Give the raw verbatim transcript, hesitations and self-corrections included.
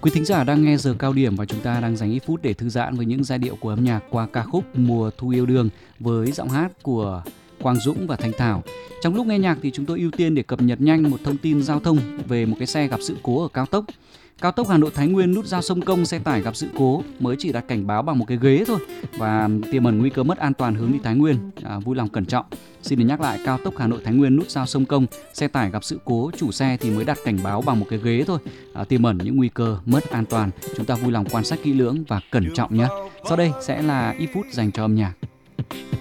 Quý thính giả đang nghe giờ cao điểm và chúng ta đang dành ít phút để thư giãn với những giai điệu của âm nhạc qua ca khúc Mùa Thu Yêu Đương với giọng hát của Quang Dũng và Thanh Thảo. Trong lúc nghe nhạc thì chúng tôi ưu tiên để cập nhật nhanh một thông tin giao thông về một cái xe gặp sự cố ở cao tốc. Cao tốc Hà Nội Thái Nguyên nút giao sông Công, xe tải gặp sự cố, mới chỉ đặt cảnh báo bằng một cái ghế thôi và tiềm ẩn nguy cơ mất an toàn hướng đi Thái Nguyên, à, vui lòng cẩn trọng. Xin được nhắc lại, cao tốc Hà Nội Thái Nguyên nút giao sông Công, xe tải gặp sự cố, chủ xe thì mới đặt cảnh báo bằng một cái ghế thôi, à, tiềm ẩn những nguy cơ mất an toàn. Chúng ta vui lòng quan sát kỹ lưỡng và cẩn trọng nhé. Sau đây sẽ là ít phút dành cho âm nhạc.